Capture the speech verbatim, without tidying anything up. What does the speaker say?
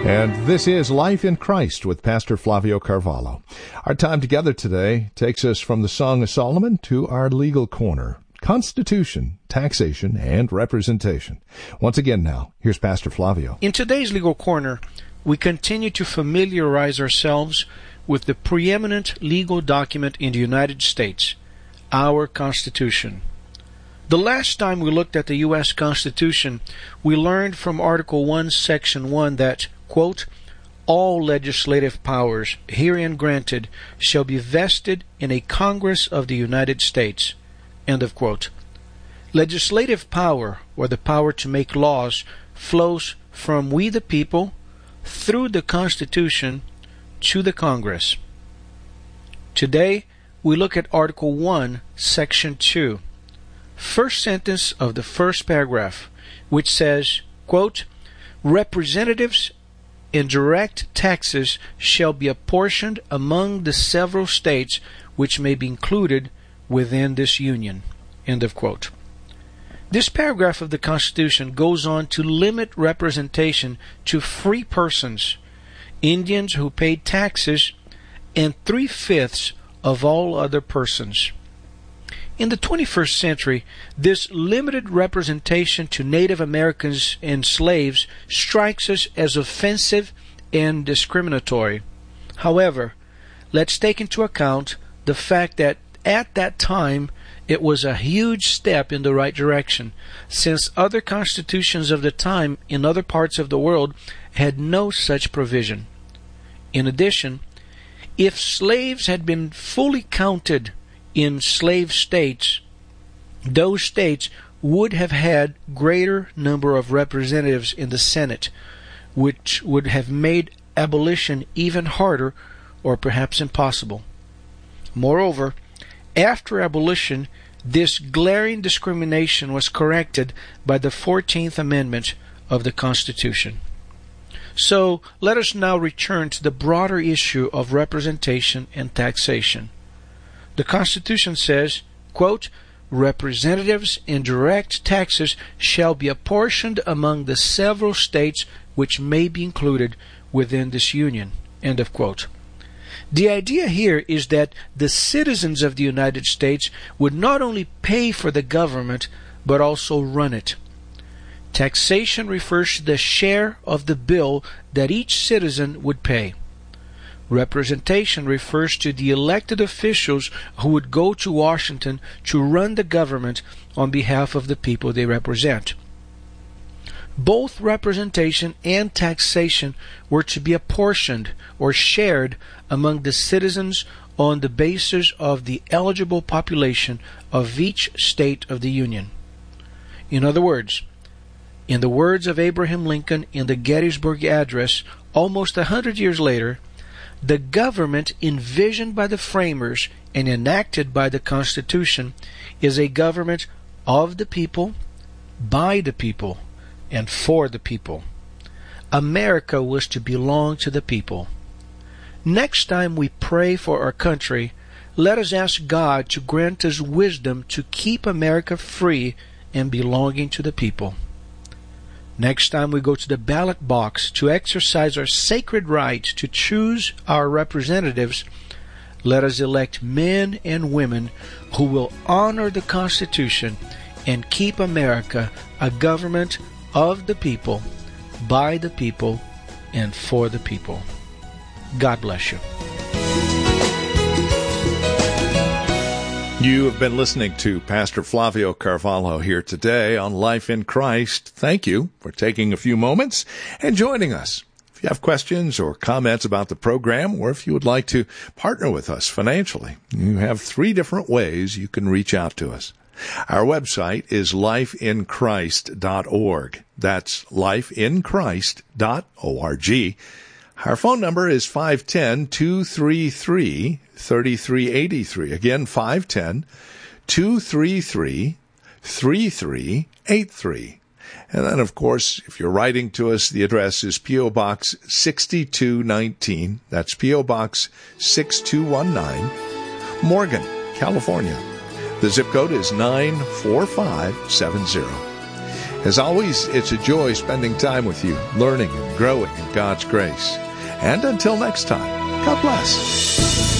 And this is Life in Christ with Pastor Flavio Carvalho. Our time together today takes us from the Song of Solomon to our legal corner: Constitution, taxation, and representation. Once again now, here's Pastor Flavio. In today's legal corner, we continue to familiarize ourselves with the preeminent legal document in the United States, our Constitution. The last time we looked at the U S Constitution, we learned from Article one, Section one that, quote, all legislative powers herein granted shall be vested in a Congress of the United States, end of quote. Legislative power, or the power to make laws, flows from we the people through the Constitution to the Congress. Today, we look at Article one, Section two. First sentence of the first paragraph, which says, quote, representatives in direct taxes shall be apportioned among the several states which may be included within this union, end of quote. This paragraph of the Constitution goes on to limit representation to free persons, Indians who paid taxes, and three-fifths of all other persons. In the twenty-first century, this limited representation to Native Americans and slaves strikes us as offensive and discriminatory. However, let's take into account the fact that at that time it was a huge step in the right direction, since other constitutions of the time in other parts of the world had no such provision. In addition, if slaves had been fully counted in slave states, those states would have had greater number of representatives in the Senate, which would have made abolition even harder or perhaps impossible. Moreover, after abolition, this glaring discrimination was corrected by the fourteenth Amendment of the Constitution. So, let us now return to the broader issue of representation and taxation. The Constitution says, quote, representatives in direct taxes shall be apportioned among the several states which may be included within this union, end of quote. The idea here is that the citizens of the United States would not only pay for the government, but also run it. Taxation refers to the share of the bill that each citizen would pay. Representation refers to the elected officials who would go to Washington to run the government on behalf of the people they represent. Both representation and taxation were to be apportioned or shared among the citizens on the basis of the eligible population of each state of the Union. In other words, in the words of Abraham Lincoln in the Gettysburg Address almost a hundred years later, the government envisioned by the framers and enacted by the Constitution is a government of the people, by the people, and for the people. America was to belong to the people. Next time we pray for our country, let us ask God to grant us wisdom to keep America free and belonging to the people. Next time we go to the ballot box to exercise our sacred right to choose our representatives, let us elect men and women who will honor the Constitution and keep America a government of the people, by the people, and for the people. God bless you. You have been listening to Pastor Flavio Carvalho here today on Life in Christ. Thank you for taking a few moments and joining us. If you have questions or comments about the program, or if you would like to partner with us financially, you have three different ways you can reach out to us. Our website is life in christ dot org. That's life in christ dot org. Our phone number is five one zero, two three three, three three eight three. Again, five one zero, two three three, three three eight three. And then, of course, if you're writing to us, the address is P O. Box sixty-two nineteen. That's P O. Box six two one nine, Morgan, California. The zip code is nine four five seven zero. As always, it's a joy spending time with you, learning and growing in God's grace. And until next time, God bless.